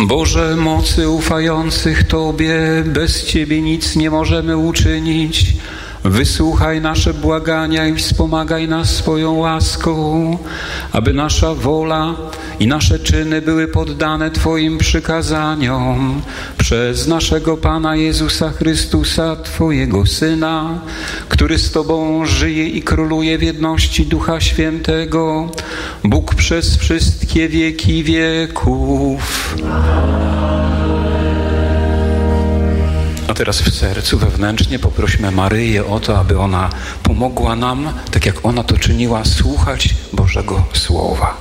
Boże mocy ufających Tobie, bez Ciebie nic nie możemy uczynić. Wysłuchaj nasze błagania i wspomagaj nas swoją łaską, aby nasza wola i nasze czyny były poddane Twoim przykazaniom przez naszego Pana Jezusa Chrystusa, Twojego Syna, który z Tobą żyje i króluje w jedności Ducha Świętego, Bóg przez wszystkie wieki wieków. A teraz w sercu wewnętrznie poprośmy Maryję o to, aby ona pomogła nam, tak jak ona to czyniła, słuchać Bożego Słowa.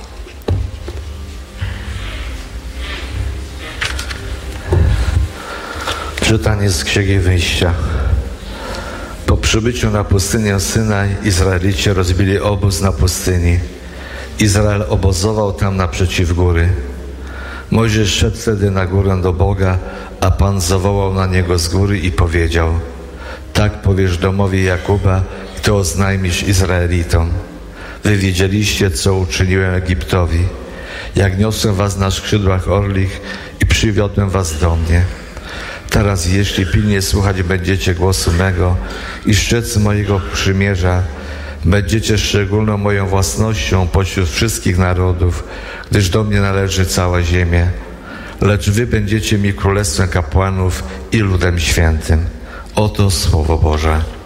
Czytanie z Księgi Wyjścia. Po przybyciu na pustynię Synaj Izraelici rozbili obóz na pustyni. Izrael obozował tam naprzeciw góry. Mojżesz szedł wtedy na górę do Boga, a Pan zawołał na niego z góry i powiedział: tak powiesz domowi Jakuba, to oznajmisz Izraelitom. Wy widzieliście, co uczyniłem Egiptowi, jak niosłem was na skrzydłach orlich i przywiodłem was do mnie. Teraz jeśli pilnie słuchać będziecie głosu mego i strzec mojego przymierza, będziecie szczególną moją własnością pośród wszystkich narodów, gdyż do mnie należy cała ziemia. Lecz wy będziecie mi królestwem kapłanów i ludem świętym. Oto Słowo Boże.